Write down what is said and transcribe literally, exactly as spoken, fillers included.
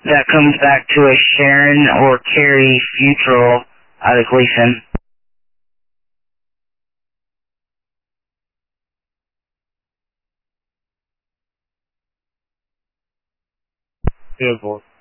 That comes back to a Sharon or Carrie Futrell out of Gleason. Airport.